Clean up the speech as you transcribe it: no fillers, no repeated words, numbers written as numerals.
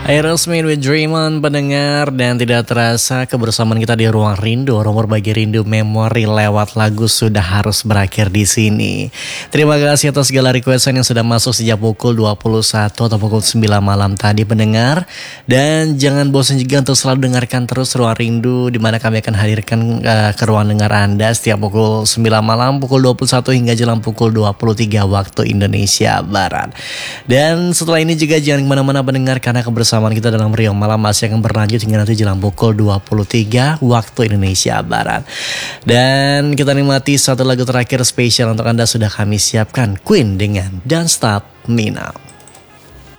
Aerosmith with Dream On pendengar, dan tidak terasa kebersamaan kita di Ruang Rindu, ruang berbagi rindu memori lewat lagu sudah harus berakhir di sini. Terima kasih atas segala requestan yang sudah masuk sejak pukul 21 atau pukul 9 malam tadi pendengar. Dan jangan bosan juga untuk selalu dengarkan terus Ruang Rindu, di mana kami akan hadirkan ke ruang dengar Anda setiap pukul 9 malam, pukul 21 hingga jelang pukul 23 waktu Indonesia Barat. Dan setelah ini juga jangan kemana-mana pendengar, karena kebersamaan kita dalam Riang Malam masih akan berlanjut hingga nanti jelang pukul 23 waktu Indonesia Barat. Dan kita nikmati satu lagu terakhir spesial untuk Anda sudah kami siapkan, Queen dengan Don't Stop Me Now.